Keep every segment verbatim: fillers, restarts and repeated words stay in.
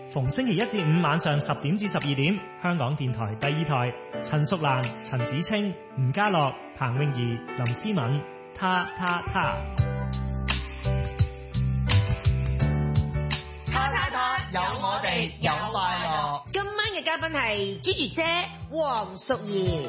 逢星期一至五晚上十點至十二點，香港電台第二台，陳淑蘭、陳子清、吳家樂、彭詠儀、林思敏，他他他。 他他他，有我哋，有快樂。 今晚嘅嘉賓係 Gigi 姐黃淑儀。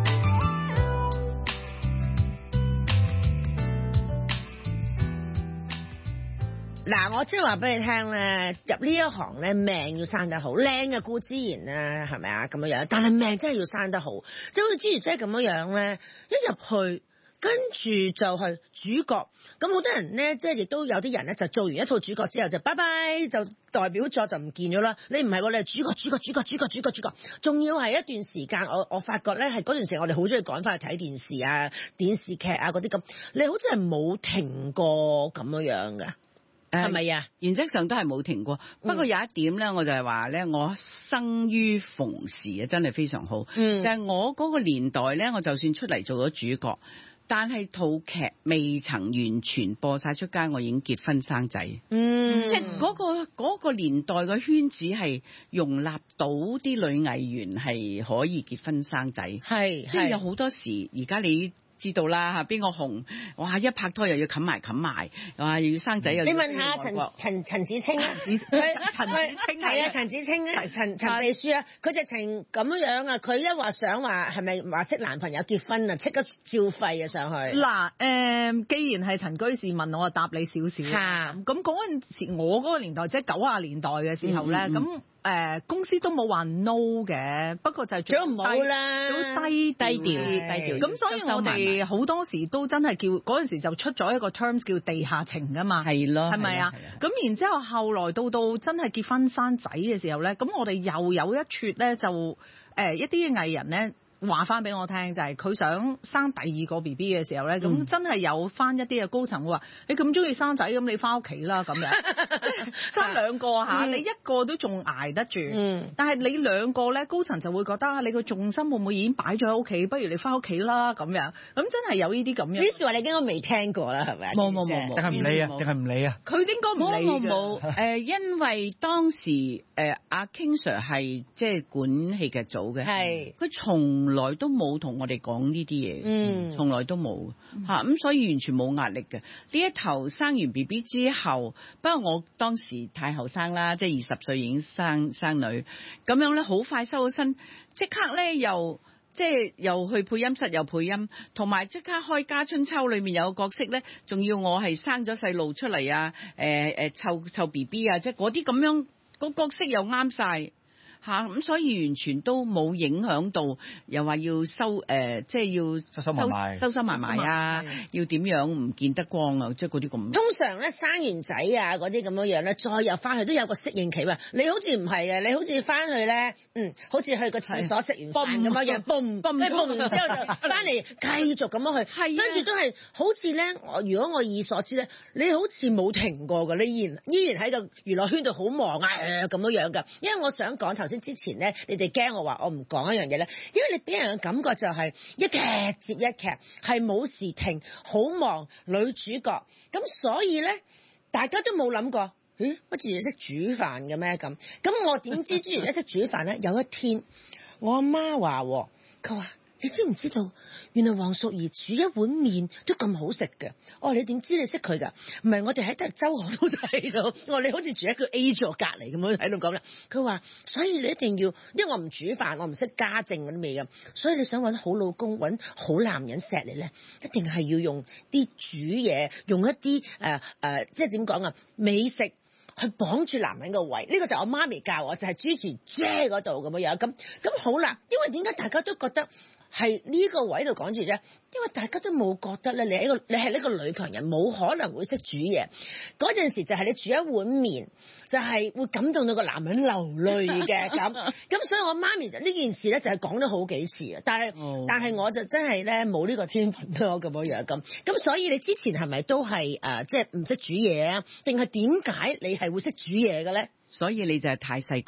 嗱，我即係話俾你聽咧，入呢一行咧，命要生得好，靚嘅固之然啦，係咪啊咁樣樣？但係命真係要生得好，即係好似 Gigi 姐咁樣樣咧，一入去跟住就係主角。咁好多人咧，即係亦都有啲人咧，就做完一套主角之後就拜拜，就代表作就唔見咗啦。你唔係喎，你係主角、主角、主角、主角、主角、主角，仲要係一段時間。我我發覺咧，係嗰段時間我哋好中意趕翻去睇電視啊、電視劇啊嗰啲咁，你好似係冇停過咁樣樣嘅。係咪啊？ 原則上都係冇停過，不過有一點咧，我就係話咧，我生於逢時啊，真係非常好。嗯，就係我嗰個年代咧，我就算出嚟做咗主角，但係套劇未曾完全播晒出街，我已經結婚生仔。嗯，即係嗰個嗰個年代嘅圈子係容納到啲女藝員係可以結婚生仔。係，即係有好多時，而家你知道啦嚇，邊個紅哇一拍拖又要冚埋冚埋，哇又要生仔又要。你問下陳陳陳子清啊，佢陳子清係啊，陳子清啊，陳陳秘書啊，佢直情咁樣啊，佢一話想話係咪話識男朋友結婚啊，即刻照肺啊上去。 嗱誒，既然係陳居士問我，就答你少少。咁咁嗰陣時，我嗰個年代即係九十年代嘅時候咧，咁。誒、呃、公司都冇話 no 嘅，不過就係最唔好啦， 都低低調，低調。 咁所以我哋好多時都真係叫嗰陣時就出咗一個 terms 叫地下情㗎嘛， 係咯， 係咪啊？咁然之後後來到到真係結婚生仔嘅時候咧，咁我哋又有一撮咧就誒、呃、一啲藝人咧。話翻俾我聽就係、是、佢想生第二個 B B 嘅時候咧，咁、嗯、真係有翻一啲嘅高層會話：你咁中意生仔，咁你翻屋企啦咁樣。生兩個嚇、嗯，你一個都仲捱得住，嗯、但係你兩個咧，高層就會覺得啊，你個重心會唔會已經擺咗喺屋企？不如你翻屋企啦咁樣。咁真係有呢啲咁樣。呢説話你應該未聽過啦，係咪？ 冇冇冇冇， 定係唔理啊？定係唔理啊？ 佢應該唔理㗎。冇冇冇誒，因為當時誒阿、呃、King Sir 係即係管戲劇組嘅，係佢從來都冇同我哋講呢啲嘢，嗯，從來都冇嚇，咁、嗯啊、所以完全冇壓力嘅。呢一頭生完 B B 之後，不過我當時太後生啦，即係二十歲已經生生女，咁樣咧好快收咗身，即刻咧又即係又去配音室又配音，同埋即刻開家春秋裏面有個角色咧，仲要我係生咗細路出嚟啊，誒誒湊湊 B B 啊，即係嗰啲咁樣、個角色又啱晒。嚇咁、啊，所以完全都冇影響到，又話要收誒、呃，即係要收收埋埋，收收埋埋啊，要點樣唔見得光啊，即係嗰啲咁。通常咧生完仔啊嗰啲咁樣樣咧，再入翻去都有個適應期啊。你好似唔係嘅，你好似翻去咧，嗯，好似去個廁所食完飯咁樣樣，嘣嘣，即係嘣完之後就翻嚟繼續咁樣去，跟住都係好似咧。我如果我以所知咧，你好似冇停過㗎，你依然依然喺個娛樂圈度好忙啊咁樣樣㗎。因為我想講頭先之前咧，你哋驚我話我唔講一樣嘢咧，因為你俾人嘅感覺就係一劇接一劇，係冇時停，好忙女主角，咁所以咧大家都冇諗過，咦乜住識煮飯嘅咩咁？咁我點知朱元一識煮飯咧？有一天我阿媽話，佢話你知唔知道？原來黃淑儀煮一碗麵都咁好食嘅。哦，你點知你識佢㗎？唔係我哋喺周河都睇到。我話你好似住喺個 A 座隔離咁樣喺度講啦。佢話所以你一定要，因為我唔煮飯，我唔識家政嗰啲味嘅，所以你想揾好老公、揾好男人錫你咧，一定係要用啲煮嘢，用一啲誒誒，即係點講啊？美食去綁住男人個胃。呢、這個就我媽咪教我，就係 Gigi 姐嗰度咁樣樣。咁咁好啦，因為點解大家都覺得係呢個位度講住啫？因為大家都冇覺得咧，你係一個你係呢個女強人，冇可能會識煮嘢。嗰陣時就係你煮一碗麵，就係、是、會感動到個男人流淚嘅咁。咁所以我媽咪呢件事咧就係講咗好幾次啊。但係、oh. 但係我就真係咧冇呢個天分咯咁樣樣咁。咁所以你之前係咪都係誒即係唔識煮嘢啊？定係點解你係會識煮嘢嘅咧？ 所以你就係太細個啦。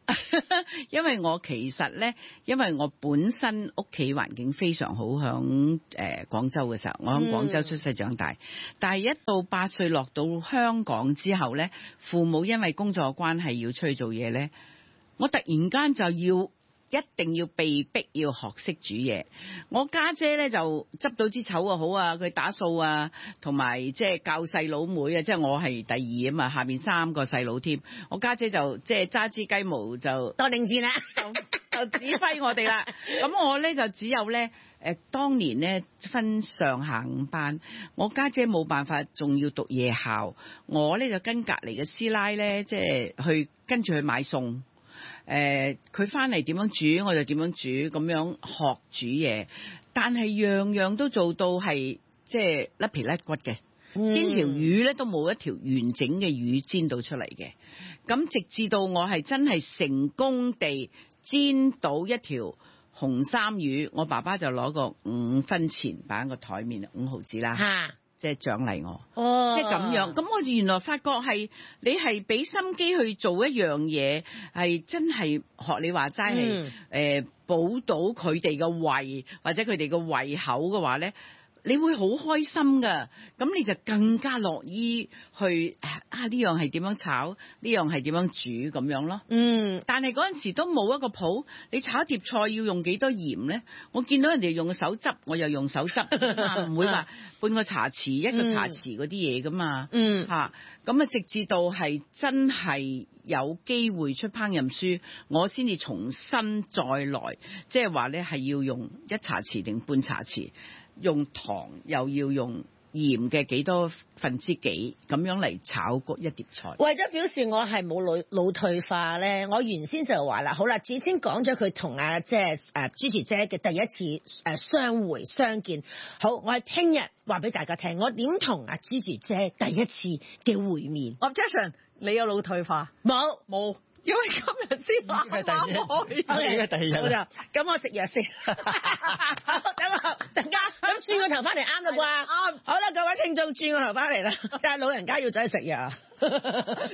因為我其實咧，因為我本身屋企環境非常好，響誒廣州嘅時候，我喺廣州出世長大。嗯、但係一到八歲落到香港之後咧，父母因為工作關係要出去做嘢咧，我突然間就要。一定要被逼要學識煮嘢。我家姐咧就執到支籌啊好啊，佢打掃啊，同埋即係教細佬妹啊，即係我係第二啊嘛，下面三個細佬添。我家姐就即係揸支雞毛就當令箭啦， 就就指揮我哋啦。咁我咧就只有咧誒，當年咧分上下午班，我家姐冇辦法，仲要讀夜校，我咧就跟隔離嘅師奶咧，即係去跟住去買餸。誒佢翻嚟點樣煮我就點樣煮，咁樣學煮嘢，但係樣樣都做到係即係甩皮甩骨嘅，嗯、煎條魚咧都冇一條完整嘅魚煎到出嚟嘅。咁直至到我係真係成功地煎到一條紅衫魚，我爸爸就攞個五分錢擺喺個台面，五毫子啦。啊即係獎勵我，哦、即係咁樣。咁我原來發覺係你係俾心機去做一樣嘢，係真係學你話齋係誒補到佢哋嘅胃或者佢哋嘅胃口嘅話咧，你會好開心㗎。咁你就更加樂意去啊呢樣係點樣炒，呢樣係點樣煮咁樣咯。嗯，但係嗰陣時都冇一個譜，你炒碟菜要用幾多鹽咧？我見到人哋用手汁，我又用手汁，唔會話半個茶匙一個茶匙嗰啲嘢噶嘛。嗯，嚇咁啊，直至到係真係有機會出烹飪書，我先至重新再來，即係話咧係要用一茶匙定半茶匙。用糖又要用鹽嘅幾多分之幾咁樣嚟炒嗰一碟菜。 為咗表示我係冇腦腦退化咧，我原先就話啦，好啦，子千講咗佢同啊即係誒 Gigi 姐嘅第一次誒相會相見。好，我係聽日話俾大家聽，我點同啊 Gigi 姐第一次嘅會面。 Objection， 你有腦退化？ 冇冇。因為今日先啱啱開， 應該第二日啦。咁我食藥先。好，等我陣間咁轉個頭翻嚟啱啦啩？啱。好啦，各位聽眾轉個頭翻嚟啦，但係老人家要走去食藥。